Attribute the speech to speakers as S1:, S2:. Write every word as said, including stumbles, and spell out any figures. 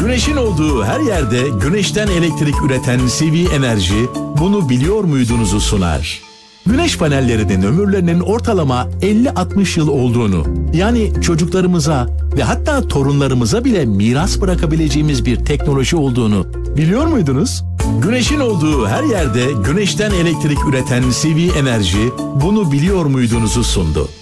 S1: Güneşin olduğu her yerde güneşten elektrik üreten C V Enerji bunu biliyor muydunuzu sunar. Güneş panellerinin ömürlerinin ortalama elli altmış yıl olduğunu, yani çocuklarımıza ve hatta torunlarımıza bile miras bırakabileceğimiz bir teknoloji olduğunu biliyor muydunuz? Güneşin olduğu her yerde güneşten elektrik üreten C V Enerji bunu biliyor muydunuzu sundu.